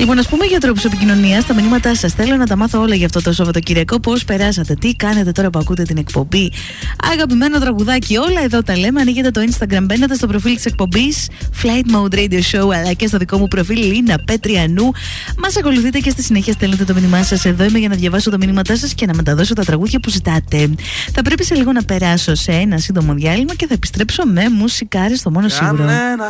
Λοιπόν, ας πούμε για τρόπους επικοινωνίας, τα μηνύματά σας. Θέλω να τα μάθω όλα για αυτό το Σαββατοκυριακό. Πώς περάσατε, τι κάνετε τώρα που ακούτε την εκπομπή. Αγαπημένο τραγουδάκι, όλα εδώ τα λέμε. Ανοίγετε το Instagram, μπαίνετε στο προφίλ της εκπομπής Flight Mode Radio Show, αλλά και στο δικό μου προφίλ Λίνα Πέτριανού. Μας ακολουθείτε και στη συνέχεια στέλνετε το μήνυμά σας. Εδώ είμαι για να διαβάσω τα μηνύματά σας και να μεταδώσω τα τραγούδια που ζητάτε. Θα πρέπει σε λίγο να περάσω σε ένα σύντομο διάλειμμα και θα επιστρέψω με μουσικάρι στο μόνο σίγουρο.